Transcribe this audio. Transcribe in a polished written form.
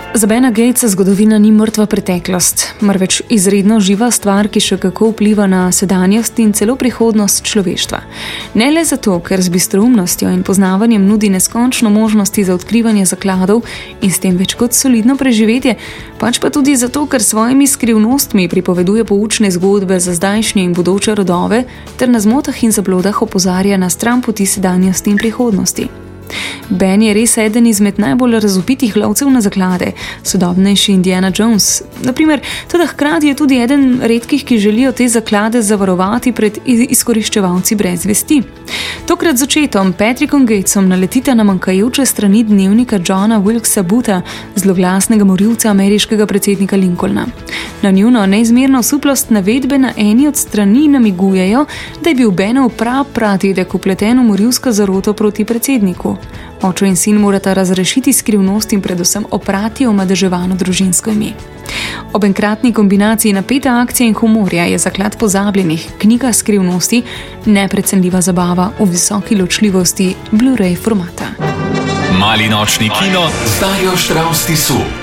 Za Bena Gatesa zgodovina ni mrtva preteklost, marveč izredno živa stvar, ki še kako vpliva na sedanjost in celo prihodnost človeštva. Ne le zato, ker z bistroumnostjo in poznavanjem nudi neskončno možnosti za odkrivanje zakladov in s tem več kot solidno preživetje, pač pa tudi zato, ker svojimi skrivnostmi pripoveduje poučne zgodbe za zdajšnje in bodoče rodove ter na zmotah in zablodah opozarja na stranpoti sedanjosti in prihodnosti. Ben je res eden izmed najbolj razvpitih lovcev na zaklade, sodobnejši Indiana Jones. Naprimer, teda hkrati je tudi eden redkih, ki želijo te zaklade zavarovati pred izkoriščevalci brez vesti. Tokrat z očetom Patrickom Gatesom naletita na manjkajoče strani dnevnika Johna Wilkesa Bootha, zloglasnega morilca ameriškega predsednika Lincolna. Na njuno neizmerno suplost navedbe na eni od strani namigujejo, da je bil Benov pradedek vpleten v morilsko zaroto proti predsedniku. Oče in sin morata razrešiti skrivnost in predvsem oprati omadeževano družinsko ime. Ob enkratni kombinaciji napete akcije in humorja je Zaklad pozabljenih, knjiga skrivnosti, neprecenljiva zabava v visoki ločljivosti Blu-ray formata. Mali nočni kino z Darjo Štravs Tisu.